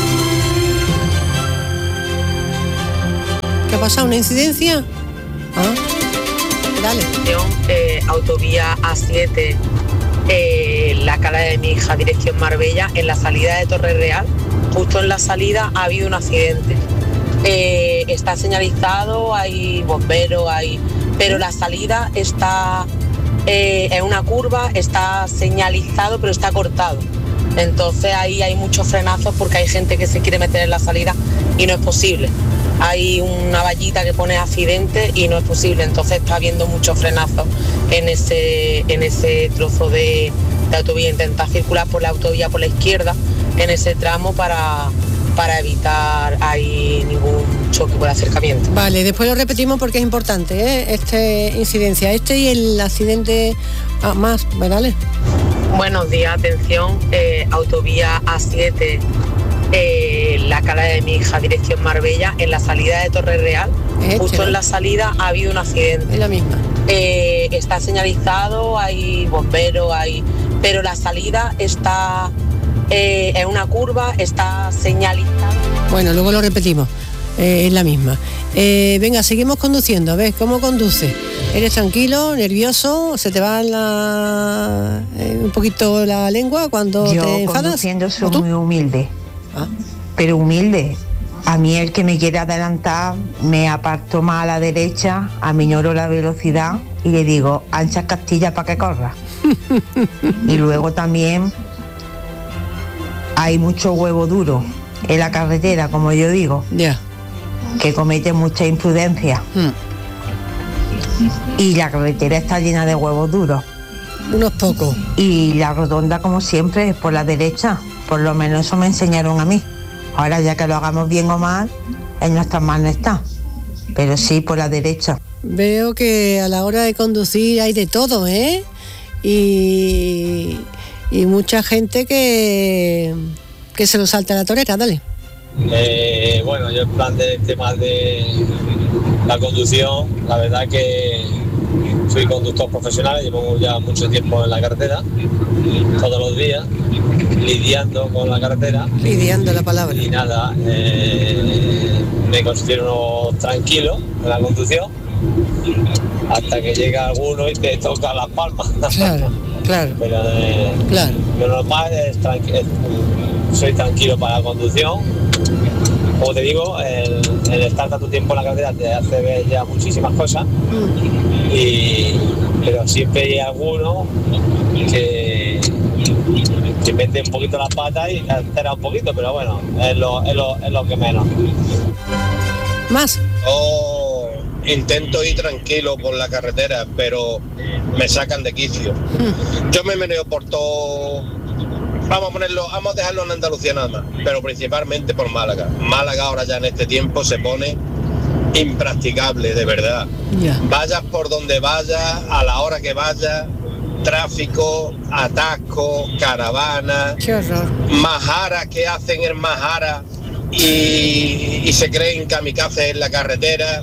¿Qué ha pasado? ¿Una incidencia? Ah, dale. Eh, autovía A siete, eh, la cala de mi hija, dirección Marbella, en la salida de Torre Real, justo en la salida ha habido un accidente. Eh, está señalizado, hay bomberos, hay... pero la salida está eh, en una curva, está señalizado, pero está cortado. Entonces ahí hay muchos frenazos porque hay gente que se quiere meter en la salida y no es posible. Hay una vallita que pone accidente y no es posible, entonces está habiendo muchos frenazos en ese, en ese trozo de, de autovía. Intentar circular por la autovía por la izquierda en ese tramo para, para evitar ahí ningún choque por acercamiento. Vale, después lo repetimos porque es importante, ¿eh? Este incidencia, este y el accidente ah, más, ¿verdad? Buenos días, atención, eh, autovía A siete, eh, la cala de mi hija, dirección Marbella, en la salida de Torre Real, este, justo ¿no? En la salida ha habido un accidente. Es la misma. Eh, está señalizado, hay bomberos, hay, pero la salida está eh, en una curva, está señalizada. Bueno, luego lo repetimos, eh, es la misma. Eh, venga, seguimos conduciendo, a ver, ¿cómo conduce? ¿Eres tranquilo, nervioso? ¿Se te va la, eh, un poquito la lengua cuando Yo, te enfadas? Yo conduciendo soy muy humilde, ¿ah? Pero humilde. A mí el que me quiere adelantar me aparto más a la derecha, aminoro la velocidad y le digo, ancha Castilla para que corra. Y luego también hay mucho huevo duro en la carretera, como yo digo, yeah. que comete mucha imprudencia. Hmm. Y la carretera está llena de huevos duros. Unos pocos. Y la rotonda, como siempre, es por la derecha. Por lo menos eso me enseñaron a mí. Ahora ya que lo hagamos bien o mal, en nuestras manos está. Pero sí, por la derecha. Veo que a la hora de conducir hay de todo, ¿eh? Y, y mucha gente que, que se lo salta a la torera, dale. Eh, bueno, yo en plan de temas de la conducción, la verdad que soy conductor profesional, llevo ya mucho tiempo en la carretera, todos los días, lidiando con la carretera. Lidiando la palabra. Y nada, eh, me considero tranquilo en la conducción, hasta que llega alguno y te toca las palmas. Claro, claro. Pero eh, claro. Lo normal es, tranqui- es soy tranquilo para la conducción. Como te digo, el, el estar tanto tiempo en la carretera te hace ver ya muchísimas cosas, mm. y, pero siempre hay alguno que, que mete un poquito las patas y altera un poquito, pero bueno, es lo, es lo, es lo que menos. Más. Oh, intento ir tranquilo por la carretera, pero me sacan de quicio. Mm. Yo me meneo por todo. Vamos a ponerlo, vamos a dejarlo en Andalucía nada más, pero principalmente por Málaga. Málaga ahora ya en este tiempo se pone impracticable, de verdad. Yeah. Vayas por donde vayas, a la hora que vayas, tráfico, atasco, caravana, majaras que hacen en Majara y, y se creen kamikazes en la carretera.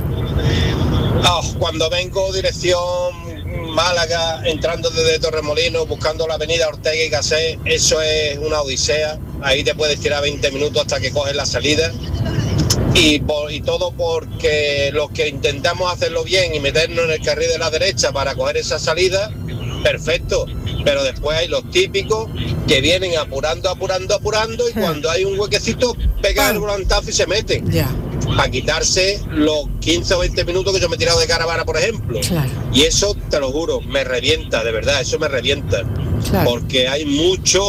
Oh, cuando vengo dirección Málaga, entrando desde Torremolinos, buscando la avenida Ortega y Gasset, eso es una odisea. Ahí te puedes tirar veinte minutos hasta que coges la salida. Y, por, y todo porque los que intentamos hacerlo bien y meternos en el carril de la derecha para coger esa salida, perfecto. Pero después hay los típicos que vienen apurando, apurando, apurando, y cuando hay un huequecito, pegan el volantazo y se meten. Yeah. Para quitarse los quince o veinte minutos que yo me he tirado de caravana, por ejemplo. Claro. Y eso, te lo juro, me revienta, de verdad, eso me revienta. Claro. Porque hay mucho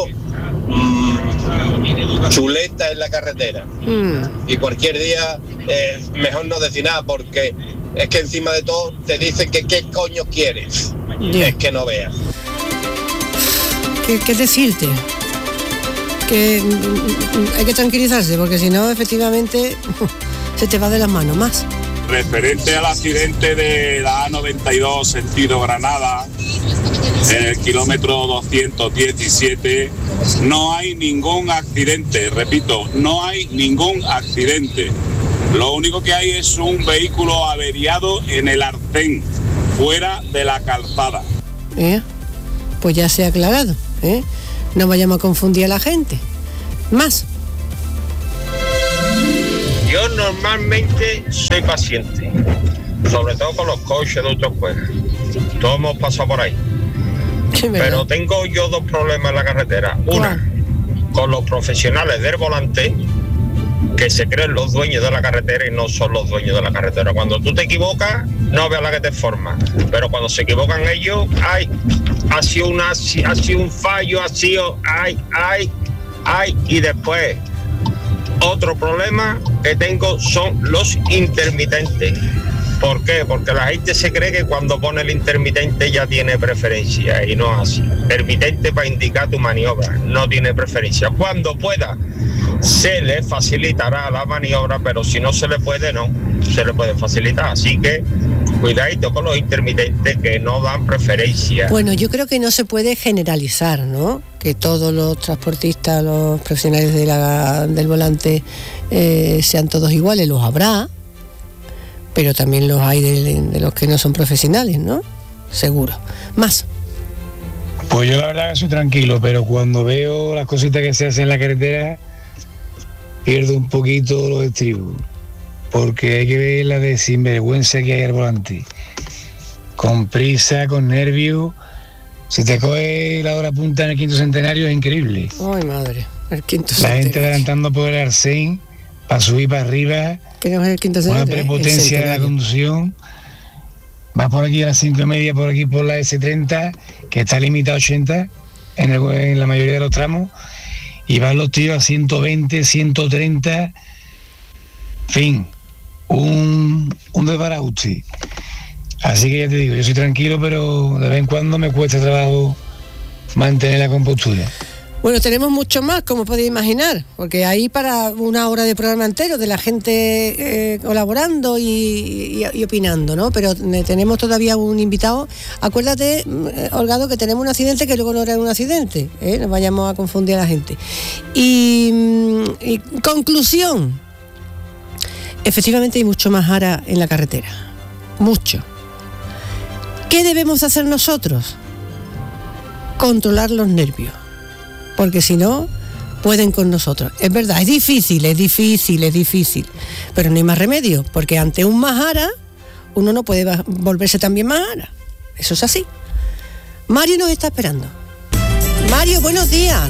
mmm, chuleta en la carretera. Mm. Y cualquier día, eh, mejor no decir nada, porque es que encima de todo te dicen que qué coño quieres. Yeah. Es que no veas. ¿Qué, qué decirte? Que hay que tranquilizarse, porque si no, efectivamente, se te va de las manos más. Referente al accidente de la A noventa y dos sentido Granada, en el kilómetro doscientos diecisiete, no hay ningún accidente, repito, no hay ningún accidente. Lo único que hay es un vehículo averiado en el arcén, fuera de la calzada. ¿Eh? Pues ya se ha aclarado, ¿eh? No vayamos a confundir a la gente. Más. Yo normalmente soy paciente, sobre todo con los coches de autoescuela. Todos hemos pasado por ahí. Pero tengo yo dos problemas en la carretera. Una, con los profesionales del volante, que se creen los dueños de la carretera y no son los dueños de la carretera. Cuando tú te equivocas, no veas la que te forma. Pero cuando se equivocan ellos, ¡ay! ha sido, una, ha sido un fallo, ha sido, ay, ay, ay, y después otro problema que tengo son los intermitentes. ¿Por qué? Porque la gente se cree que cuando pone el intermitente ya tiene preferencia y no es así. Intermitente para indicar tu maniobra, no tiene preferencia. Cuando pueda, se le facilitará la maniobra, pero si no se le puede, no se le puede facilitar. Así que cuidadito con los intermitentes que no dan preferencia. Bueno, yo creo que no se puede generalizar, ¿no? Que todos los transportistas, los profesionales de la, del volante eh, sean todos iguales, los habrá, pero también los hay de, de los que no son profesionales, ¿no? Seguro. Más. Pues yo la verdad que soy tranquilo, pero cuando veo las cositas que se hacen en la carretera, pierdo un poquito los estribos, porque hay que ver la de sinvergüenza que hay al volante. Con prisa, con nervios. Si te coge la hora punta en el quinto centenario es increíble. Ay, madre, el quinto La centenario. gente adelantando por el arcén para subir para arriba. Que no es el quinto Una centenario, prepotencia el de la conducción. Vas por aquí a las cinco y media, por aquí por la ese treinta, que está limitada a ochenta en, el, en la mayoría de los tramos, y van los tíos a ciento veinte, ciento treinta, en fin, un, un desbarajuste. Así que ya te digo, yo soy tranquilo, pero de vez en cuando me cuesta trabajo mantener la compostura. Bueno, tenemos mucho más, como podéis imaginar, porque hay para una hora de programa entero de la gente eh, colaborando y, y, y opinando, ¿no? Pero tenemos todavía un invitado. Acuérdate, Holgado, que tenemos un accidente que luego no era un accidente, ¿eh? No vayamos a confundir a la gente. Y, y conclusión, efectivamente hay mucho más ara en la carretera, mucho. ¿Qué debemos hacer nosotros? Controlar los nervios. Porque si no, pueden con nosotros. Es verdad, es difícil, es difícil, es difícil, pero no hay más remedio, porque ante un Mahara, uno no puede volverse también Mahara. Eso es así. Mario nos está esperando. Mario, buenos días.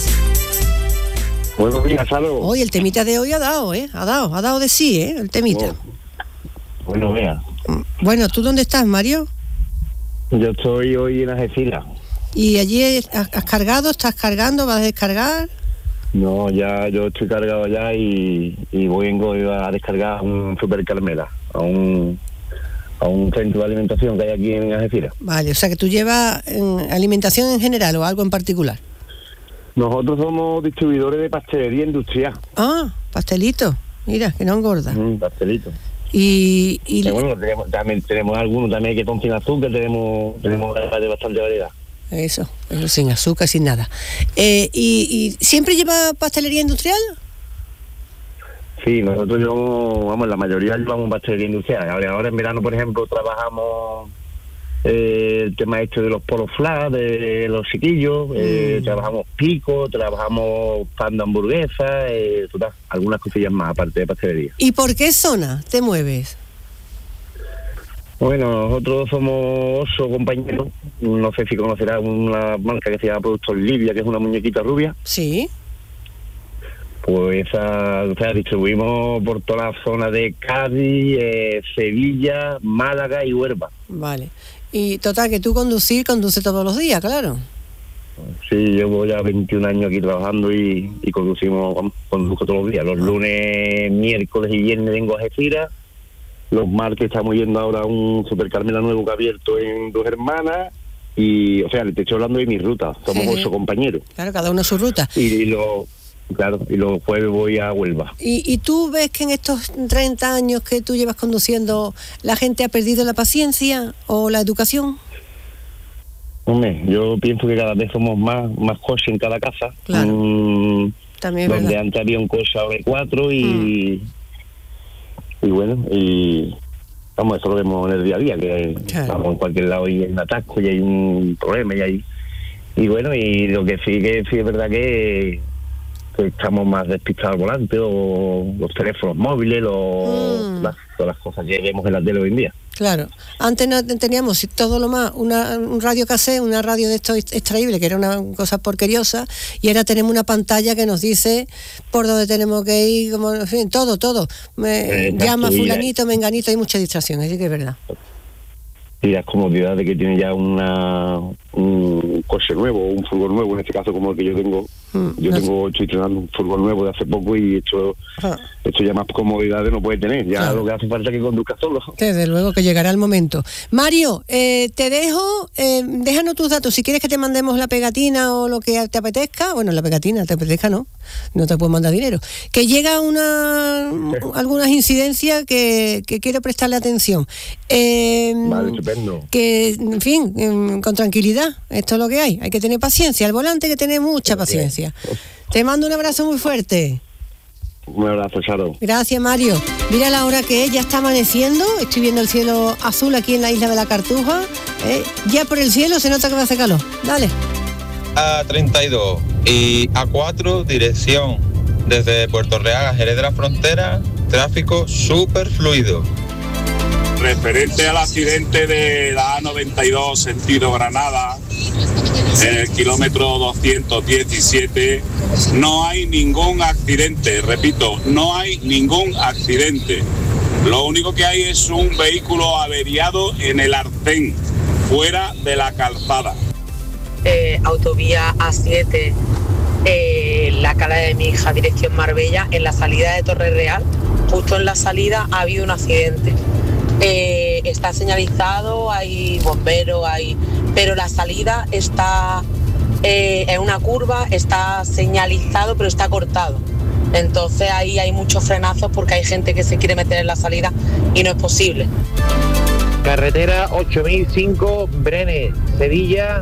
Buenos días, saludos. Hoy el temita de hoy ha dado, ¿eh? Ha dado, ha dado de sí, ¿eh? El temita. Oh. Buenos días. Bueno, ¿tú dónde estás, Mario? Yo estoy hoy en Algeciras. ¿Y allí has, has cargado, estás cargando, vas a descargar? No, ya yo estoy cargado ya y, y voy a descargar un Super Carmela, a un, a un centro de alimentación que hay aquí en Algeciras. Vale, o sea que tú llevas en alimentación en general o algo en particular. Nosotros somos distribuidores de pastelería industrial. Ah, pastelito, mira, que no engorda. Mm, pastelito. Y, y Pero bueno, tenemos, también tenemos algunos también que con sin azúcar, tenemos, tenemos de bastante variedad. Eso, eso sin azúcar, sin nada. Eh, y, ¿Y siempre lleva pastelería industrial? Sí, nosotros llevamos, vamos, la mayoría llevamos pastelería industrial. Ahora, ahora en verano, por ejemplo, trabajamos eh, el tema este de los polos flash, de los chiquillos, eh, mm. trabajamos pico, trabajamos pan de hamburguesa, eh, total, algunas cosillas más aparte de pastelería. ¿Y por qué zona te mueves? Bueno, nosotros somos Oso Compañero. No sé si conocerás una marca que se llama Productos Livia, que es una muñequita rubia. Sí. Pues esa, o sea, distribuimos por toda la zona de Cádiz, eh, Sevilla, Málaga y Huelva. Vale. Y total, que tú conducir, conduces todos los días, claro. Sí, llevo ya veintiún años aquí trabajando y, y conducimos, conduzco todos los días. Los lunes, miércoles y viernes vengo a Algeciras. Los martes estamos yendo ahora a un Super Carmela nuevo que ha abierto en Dos Hermanas. Y, o sea, te estoy hablando de mi ruta. Somos sí, ocho sí. compañeros. Claro, cada uno su ruta. Y, y lo, claro, y los jueves voy a Huelva. ¿Y, ¿Y tú ves que en estos treinta años que tú llevas conduciendo, la gente ha perdido la paciencia o la educación? Hombre, yo pienso que cada vez somos más, más coches en cada casa. Claro. Mm, También es donde verdad. antes había un coche, ahora hay cuatro y... Mm. Y bueno, y vamos, eso lo vemos en el día a día, que claro. Vamos en cualquier lado y hay un atasco y hay un problema y hay... Y bueno, y lo que sí que sí es verdad que, que estamos más despistados al volante, o los teléfonos móviles, los, mm. las, todas las cosas que vemos en la tele hoy en día. Claro, antes no teníamos todo lo más, una, un radio cassette, una radio de esto extraíble, que era una cosa porqueriosa, y ahora tenemos una pantalla que nos dice por dónde tenemos que ir, como, en fin, todo, todo. Me, eh, llama fulanito, menganito, hay mucha distracción, así que es verdad. Y las comodidades que tiene ya una un coche nuevo o un furgón nuevo, en este caso como el que yo tengo. Mm, yo no tengo, estoy estrenando un furgón nuevo de hace poco y esto, ah. esto ya más comodidades no puede tener, ya claro. Lo que hace falta es que conduzca solo. Desde luego que llegará el momento. Mario, eh, te dejo, eh, déjanos tus datos, si quieres que te mandemos la pegatina o lo que te apetezca, bueno, la pegatina, te apetezca no, no te puedo mandar dinero, que llega una sí. algunas incidencias que, que quiero prestarle atención. Eh, vale, estupendo. Que, en fin, eh, con tranquilidad, esto es lo que hay, hay que tener paciencia, al volante hay que tener mucha sí, paciencia. Te mando un abrazo muy fuerte. Un abrazo, Charo. Gracias, Mario. Mira la hora que es, ya está amaneciendo. Estoy viendo el cielo azul aquí en la isla de la Cartuja. ¿eh? Ya por el cielo se nota que va a hacer calor. Dale. A treinta y dos y A cuatro, dirección desde Puerto Real a Jerez de la Frontera, tráfico súper fluido. Referente al accidente de la A noventa y dos sentido Granada, en el kilómetro doscientos diecisiete, no hay ningún accidente, repito, no hay ningún accidente. Lo único que hay es un vehículo averiado en el arcén, fuera de la calzada. Eh, autovía A siete, eh, la cala de mi hija, dirección Marbella, en la salida de Torre Real, justo en la salida ha habido un accidente. Eh, está señalizado, hay bomberos, hay, pero la salida está eh, en una curva, está señalizado, pero está cortado. Entonces ahí hay muchos frenazos porque hay gente que se quiere meter en la salida y no es posible. Carretera ocho mil cinco, Brenes, Sevilla.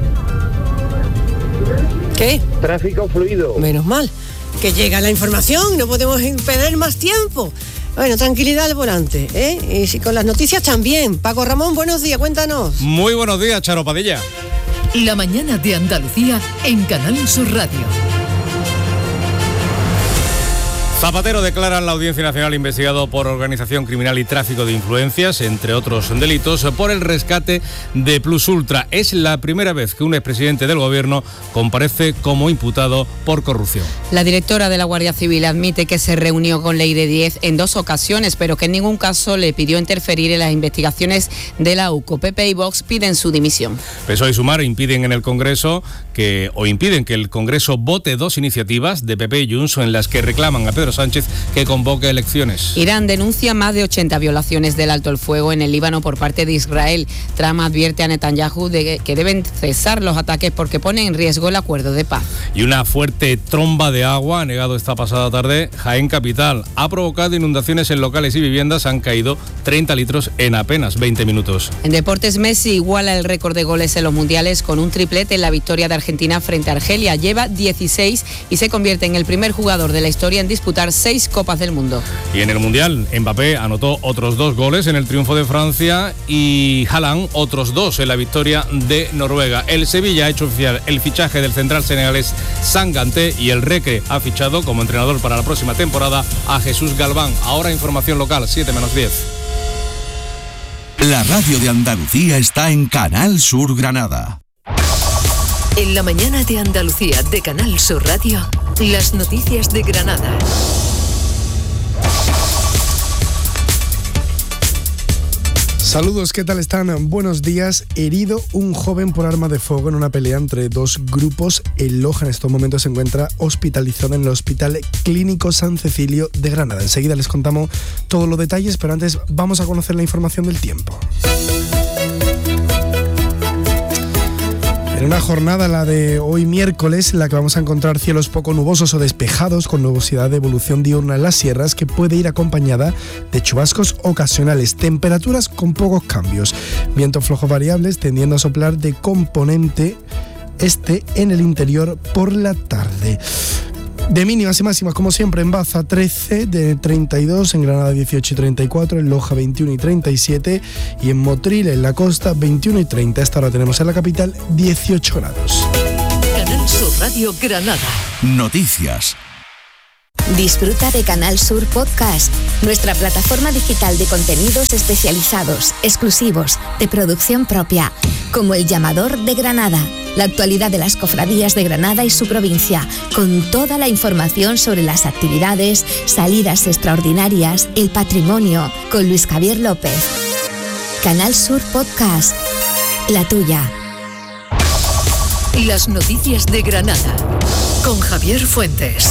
¿Qué? Tráfico fluido. Menos mal, que llega la información, no podemos perder más tiempo. Bueno, tranquilidad al volante, ¿eh? Y con las noticias también. Paco Ramón, buenos días, cuéntanos. Muy buenos días, Charo Padilla. La mañana de Andalucía en Canal Sur Radio. Zapatero declara en la Audiencia Nacional investigado por organización criminal y tráfico de influencias, entre otros delitos, por el rescate de Plus Ultra. Es la primera vez que un expresidente del Gobierno comparece como imputado por corrupción. La directora de la Guardia Civil admite que se reunió con Leire Díez en dos ocasiones, pero que en ningún caso le pidió interferir en las investigaciones de la U C O. P P y Vox piden su dimisión. P S O E y Sumar impiden en el Congreso que, o impiden que el Congreso vote dos iniciativas de P P y Junts en las que reclaman a Pedro Sánchez que convoque elecciones. Irán denuncia más de ochenta violaciones del alto el fuego en el Líbano por parte de Israel. Trump advierte a Netanyahu de que deben cesar los ataques porque pone en riesgo el acuerdo de paz. Y una fuerte tromba de agua ha negado esta pasada tarde Jaén Capital. Ha provocado inundaciones en locales y viviendas. Han caído treinta litros en apenas veinte minutos. En deportes, Messi iguala el récord de goles en los mundiales con un triplete en la victoria de Argentina frente a Argelia. Lleva dieciséis y se convierte en el primer jugador de la historia en disputar seis Copas del Mundo. Y en el Mundial, Mbappé anotó otros dos goles en el triunfo de Francia y Haaland otros dos en la victoria de Noruega. El Sevilla ha hecho oficial el fichaje del central senegalés Sanganté y el Recre ha fichado como entrenador para la próxima temporada a Jesús Galván. Ahora información local, siete menos diez. La radio de Andalucía está en Canal Sur Granada. En la mañana de Andalucía de Canal Sur Radio, las noticias de Granada. Saludos, ¿qué tal están? Buenos días. Herido un joven por arma de fuego en una pelea entre dos grupos. El Loja en estos momentos se encuentra hospitalizado en el Hospital Clínico San Cecilio de Granada. Enseguida les contamos todos los detalles, pero antes vamos a conocer la información del tiempo. En una jornada, la de hoy miércoles, en la que vamos a encontrar cielos poco nubosos o despejados con nubosidad de evolución diurna en las sierras, que puede ir acompañada de chubascos ocasionales, temperaturas con pocos cambios, vientos flojos variables tendiendo a soplar de componente este en el interior por la tarde. De mínimas y máximas, como siempre, en Baza trece, de treinta y dos, en Granada dieciocho y treinta y cuatro, en Loja veintiuno y treinta y siete y en Motril, en la costa, veintiuno y treinta. Esta hora tenemos en la capital dieciocho grados. Canal Sur Radio Granada. Noticias. Disfruta de Canal Sur Podcast, nuestra plataforma digital de contenidos especializados, exclusivos, de producción propia, como El Llamador de Granada, la actualidad de las cofradías de Granada y su provincia, con toda la información sobre las actividades, salidas extraordinarias, el patrimonio, con Luis Javier López. Canal Sur Podcast, la tuya. Las noticias de Granada, con Javier Fuentes.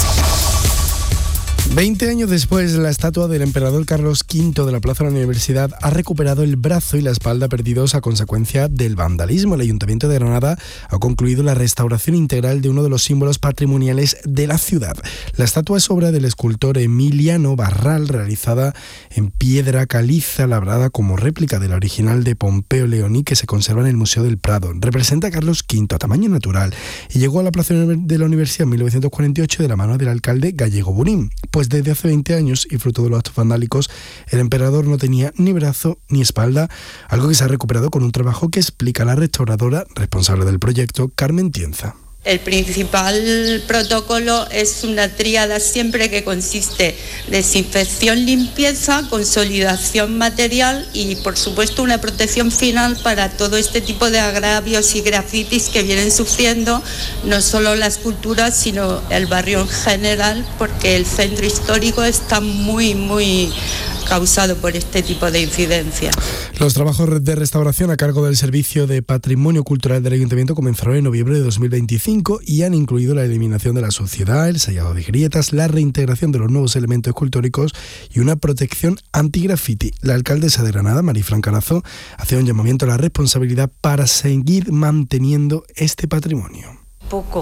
Veinte años después, la estatua del emperador Carlos quinto de la Plaza de la Universidad ha recuperado el brazo y la espalda perdidos a consecuencia del vandalismo. El Ayuntamiento de Granada ha concluido la restauración integral de uno de los símbolos patrimoniales de la ciudad. La estatua es obra del escultor Emiliano Barral, realizada en piedra caliza, labrada como réplica de la original de Pompeo Leoni, que se conserva en el Museo del Prado. Representa a Carlos quinto a tamaño natural y llegó a la Plaza de la Universidad en mil novecientos cuarenta y ocho de la mano del alcalde Gallego Burín. Pues desde hace veinte años, y fruto de los actos vandálicos, el emperador no tenía ni brazo ni espalda, algo que se ha recuperado con un trabajo que explica la restauradora responsable del proyecto, Carmen Tienza. El principal protocolo es una tríada siempre que consiste desinfección, limpieza, consolidación material y, por supuesto, una protección final para todo este tipo de agravios y grafitis que vienen sufriendo no solo la escultura, sino el barrio en general, porque el centro histórico está muy, muy causado por este tipo de incidencias. Los trabajos de restauración a cargo del Servicio de Patrimonio Cultural del Ayuntamiento comenzaron en noviembre de dos mil veinticinco y han incluido la eliminación de la suciedad, el sellado de grietas, la reintegración de los nuevos elementos escultóricos y una protección anti-graffiti. La alcaldesa de Granada, Marifran Carazo, hace un llamamiento a la responsabilidad para seguir manteniendo este patrimonio. Poco,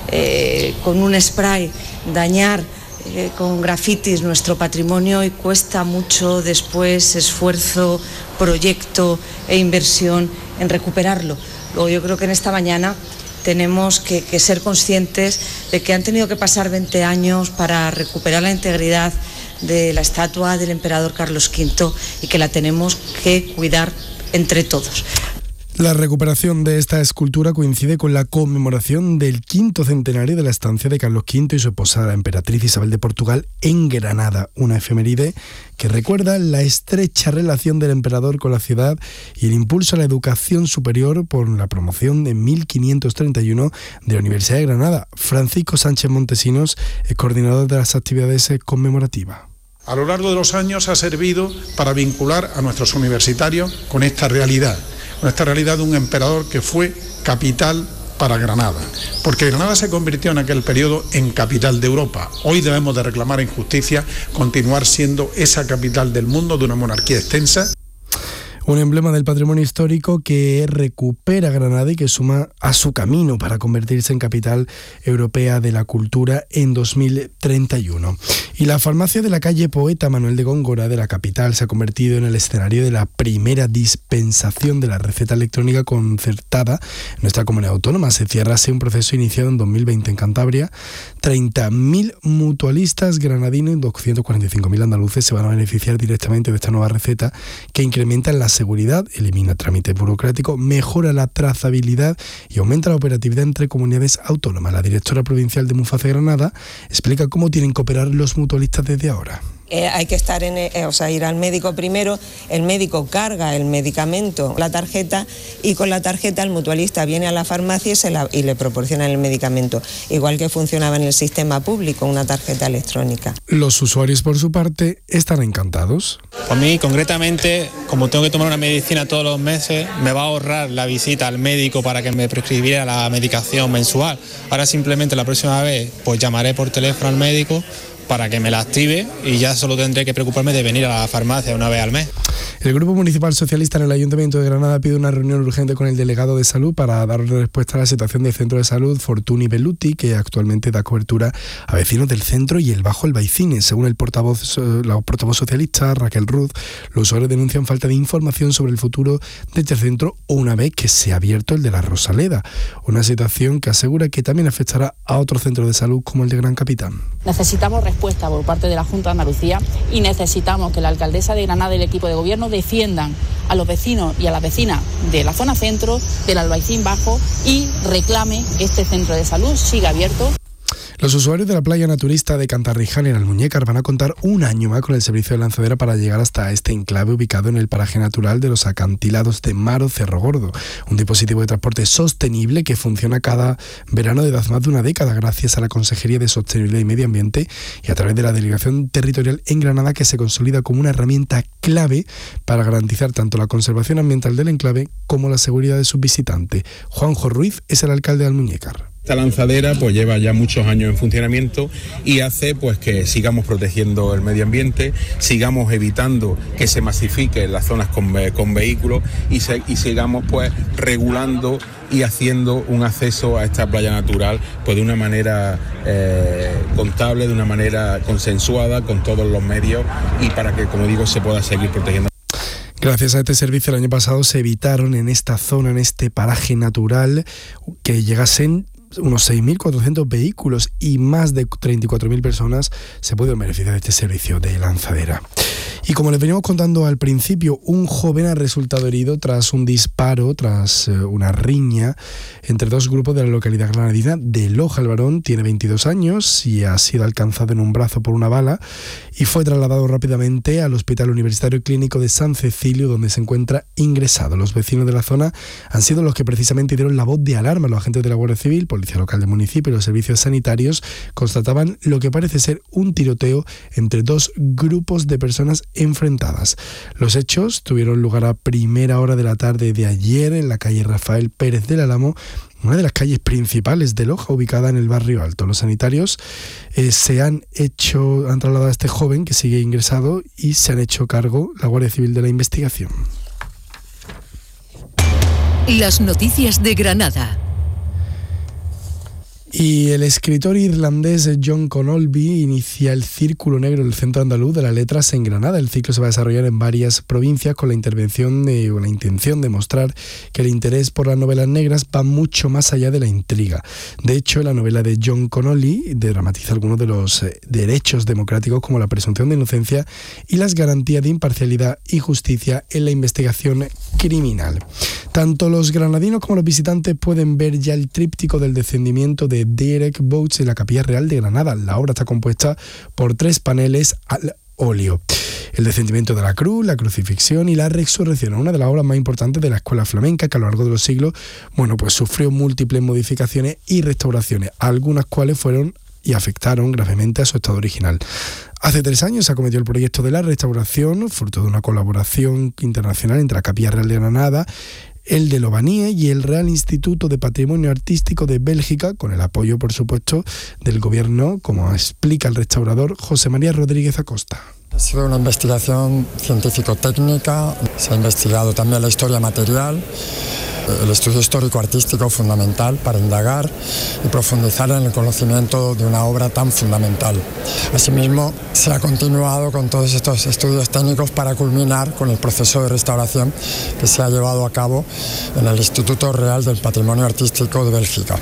eh, con un spray, dañar Eh, con grafitis nuestro patrimonio y cuesta mucho después esfuerzo, proyecto e inversión en recuperarlo. Luego yo creo que en esta mañana tenemos que, que ser conscientes de que han tenido que pasar veinte años para recuperar la integridad de la estatua del emperador Carlos quinto y que la tenemos que cuidar entre todos. La recuperación de esta escultura coincide con la conmemoración del quinto centenario de la estancia de Carlos quinto y su esposa, la emperatriz Isabel de Portugal, en Granada, una efeméride que recuerda la estrecha relación del emperador con la ciudad y el impulso a la educación superior por la promoción en mil quinientos treinta y uno de la Universidad de Granada. Francisco Sánchez Montesinos es coordinador de las actividades conmemorativas. A lo largo de los años ha servido para vincular a nuestros universitarios con esta realidad, con esta realidad de un emperador que fue capital para Granada, porque Granada se convirtió en aquel periodo en capital de Europa. Hoy debemos de reclamar en justicia continuar siendo esa capital del mundo de una monarquía extensa. Un emblema del patrimonio histórico que recupera Granada y que suma a su camino para convertirse en capital europea de la cultura en dos mil treinta y uno. Y la farmacia de la calle Poeta Manuel de Góngora de la capital se ha convertido en el escenario de la primera dispensación de la receta electrónica concertada en nuestra comunidad autónoma. Se cierra así un proceso iniciado en dos mil veinte en Cantabria. treinta mil mutualistas granadinos y doscientos cuarenta y cinco mil andaluces se van a beneficiar directamente de esta nueva receta que incrementa la seguridad, elimina trámites burocráticos, mejora la trazabilidad y aumenta la operatividad entre comunidades autónomas. La directora provincial de Muface Granada explica cómo tienen que operar los mutualistas desde ahora. Eh, hay que estar en, eh, o sea, ir al médico primero, el médico carga el medicamento, la tarjeta, y con la tarjeta el mutualista viene a la farmacia y, se la, y le proporciona el medicamento, igual que funcionaba en el sistema público, una tarjeta electrónica. Los usuarios, por su parte, están encantados. A mí, concretamente, como tengo que tomar una medicina todos los meses, me va a ahorrar la visita al médico para que me prescribiera la medicación mensual. Ahora simplemente la próxima vez, pues llamaré por teléfono al médico para que me la active y ya solo tendré que preocuparme de venir a la farmacia una vez al mes. El Grupo Municipal Socialista en el Ayuntamiento de Granada pide una reunión urgente con el delegado de salud para dar respuesta a la situación del centro de salud Fortuny Belluti, que actualmente da cobertura a vecinos del centro y el Bajo Albaicín. Según el portavoz, la portavoz socialista Raquel Ruz, los usuarios denuncian falta de información sobre el futuro de este centro una vez que se ha abierto el de la Rosaleda, una situación que asegura que también afectará a otros centros de salud como el de Gran Capitán. Necesitamos respuesta por parte de la Junta de Andalucía y necesitamos que la alcaldesa de Granada y el equipo de gobierno defiendan a los vecinos y a las vecinas de la zona centro, del Albaicín Bajo, y reclame que este centro de salud siga abierto. Los usuarios de la playa naturista de Cantarrijal en Almuñécar van a contar un año más con el servicio de lanzadera para llegar hasta este enclave ubicado en el paraje natural de los acantilados de Maro Cerro Gordo, un dispositivo de transporte sostenible que funciona cada verano desde hace más de una década gracias a la Consejería de Sostenibilidad y Medio Ambiente y a través de la Delegación Territorial en Granada, que se consolida como una herramienta clave para garantizar tanto la conservación ambiental del enclave como la seguridad de sus visitantes. Juanjo Ruiz es el alcalde de Almuñécar. Esta lanzadera pues lleva ya muchos años en funcionamiento y hace pues que sigamos protegiendo el medio ambiente, sigamos evitando que se masifique las zonas con, con vehículos y, se, y sigamos pues regulando y haciendo un acceso a esta playa natural pues de una manera eh, contable, de una manera consensuada con todos los medios y para que, como digo, se pueda seguir protegiendo. Gracias a este servicio el año pasado se evitaron en esta zona, en este paraje natural, que llegasen unos seis mil cuatrocientos vehículos y más de treinta y cuatro mil personas se pueden beneficiar de este servicio de lanzadera. Y como les veníamos contando al principio, un joven ha resultado herido tras un disparo, tras eh, una riña entre dos grupos de la localidad granadina de Loja. El varón tiene veintidós años y ha sido alcanzado en un brazo por una bala y fue trasladado rápidamente al Hospital Universitario Clínico de San Cecilio, donde se encuentra ingresado. Los vecinos de la zona han sido los que precisamente dieron la voz de alarma. Los agentes de la Guardia Civil, Policía Local del municipio y los servicios sanitarios constataban lo que parece ser un tiroteo entre dos grupos de personas enfrentadas. Los hechos tuvieron lugar a primera hora de la tarde de ayer en la calle Rafael Pérez del Álamo, una de las calles principales de Loja, ubicada en el barrio Alto. Los sanitarios eh, se han hecho, han trasladado a este joven que sigue ingresado y se han hecho cargo la Guardia Civil de la investigación. Las noticias de Granada. Y el escritor irlandés John Connolly inicia el Círculo Negro del Centro Andaluz de las Letras en Granada. El ciclo se va a desarrollar en varias provincias con la intervención de, o la intención de mostrar que el interés por las novelas negras va mucho más allá de la intriga. De hecho, la novela de John Connolly dramatiza algunos de los derechos democráticos como la presunción de inocencia y las garantías de imparcialidad y justicia en la investigación criminal. Tanto los granadinos como los visitantes pueden ver ya el tríptico del descendimiento de Derek Boats en la Capilla Real de Granada. La obra está compuesta por tres paneles al óleo: el descendimiento de la cruz, la crucifixión y la resurrección, una de las obras más importantes de la escuela flamenca, que a lo largo de los siglos, bueno, pues sufrió múltiples modificaciones y restauraciones, algunas cuales fueron y afectaron gravemente a su estado original. Hace tres años se acometió el proyecto de la restauración, fruto de una colaboración internacional entre la Capilla Real de Granada, el de Lobanie y el Real Instituto de Patrimonio Artístico de Bélgica, con el apoyo, por supuesto, del gobierno, como explica el restaurador José María Rodríguez Acosta. Ha sido una investigación científico-técnica, se ha investigado también la historia material, el estudio histórico-artístico fundamental para indagar y profundizar en el conocimiento de una obra tan fundamental. Asimismo, se ha continuado con todos estos estudios técnicos para culminar con el proceso de restauración que se ha llevado a cabo en el Instituto Real del Patrimonio Artístico de Bélgica.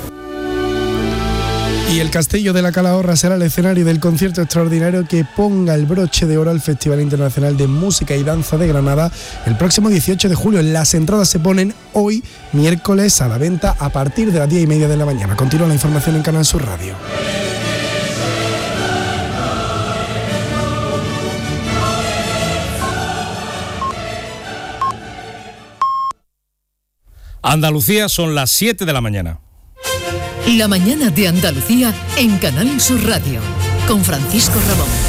Y el Castillo de la Calahorra será el escenario del concierto extraordinario que ponga el broche de oro al Festival Internacional de Música y Danza de Granada el próximo dieciocho de julio. Las entradas se ponen hoy, miércoles, a la venta a partir de las diez y media de la mañana. Continúa la información en Canal Sur Radio. Andalucía, son las siete de la mañana. La mañana de Andalucía en Canal Sur Radio, con Francisco Ramón.